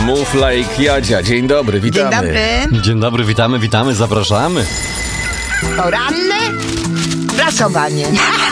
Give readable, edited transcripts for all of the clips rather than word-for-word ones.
Move like Jadzia. Dzień dobry, witamy. Dzień dobry. Dzień dobry, witamy, zapraszamy. Poranne prasowanie.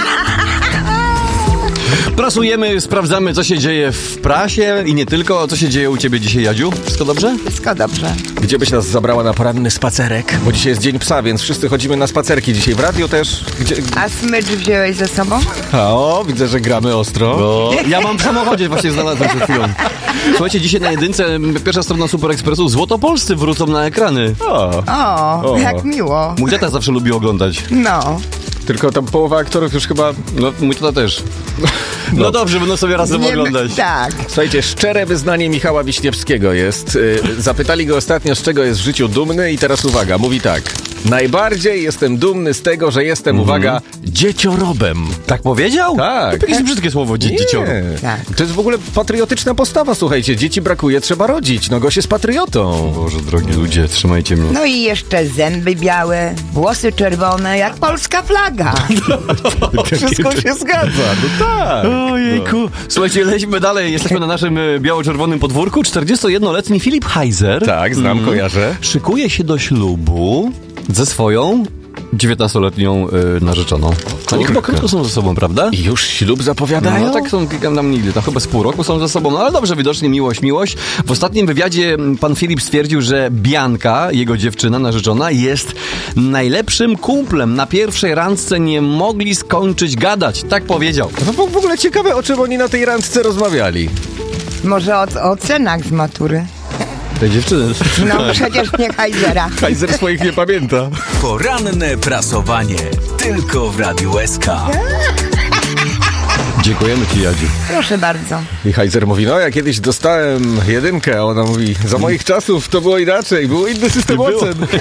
Prasujemy, sprawdzamy, co się dzieje w prasie i nie tylko. Co się dzieje u ciebie dzisiaj, Jadziu? Wszystko dobrze? Wszystko dobrze. Gdzie byś nas zabrała na poranny spacerek? Bo dzisiaj jest dzień psa, więc wszyscy chodzimy na spacerki dzisiaj. W radio też. Gdzie... A smycz wziąłeś ze sobą? O, widzę, że gramy ostro. No, ja mam w samochodzie, właśnie znalazłem przed chwilą. Słuchajcie, dzisiaj na jedynce pierwsza strona Super Expressu. Złotopolscy wrócą na ekrany. O, jak miło. Mój tata zawsze lubi oglądać. No. Tylko tam połowa aktorów już chyba... No, mój tata też. No dobrze, będą sobie razem oglądać. Tak. Słuchajcie, szczere wyznanie Michała Wiśniewskiego jest. Zapytali go ostatnio, z czego jest w życiu dumny i teraz uwaga, mówi tak. Najbardziej jestem dumny z tego, że jestem, uwaga, dzieciorobem. Tak powiedział? Tak. To jakieś brzydkie słowo, dziecioro. Tak. To jest w ogóle patriotyczna postawa, słuchajcie. Dzieci brakuje, trzeba rodzić. No gość jest patriotą. Boże, drogi ludzie, trzymajcie mnie. No i jeszcze zęby białe, włosy czerwone, jak polska flaga. Wszystko się zgadza, no tak. Ojejku. Słuchajcie, lećmy dalej. Jesteśmy na naszym biało-czerwonym podwórku. 41-letni Filip Heiser. Tak, znam, kojarzę. Szykuje się do ślubu ze swoją 19-letnią narzeczoną. Oni chyba krótko są ze sobą, prawda? I już ślub zapowiadają? No tak są, nam nigdy, tam chyba z pół roku są ze sobą, no ale dobrze, widocznie miłość. W ostatnim wywiadzie pan Filip stwierdził, że Bianka, jego dziewczyna, narzeczona, jest najlepszym kumplem. Na pierwszej randce nie mogli skończyć gadać, tak powiedział. No w ogóle ciekawe, o czym oni na tej randce rozmawiali. Może o cenach z matury. Tej dziewczyny. No przecież nie Heisera. Heiser swoich nie pamięta. Poranne prasowanie. Tylko w Radiu SK. Dziękujemy ci, Jadziu. Proszę bardzo. I Heiser mówi, no ja kiedyś dostałem jedynkę, a ona mówi, za moich czasów to było inaczej, był inny system ocen.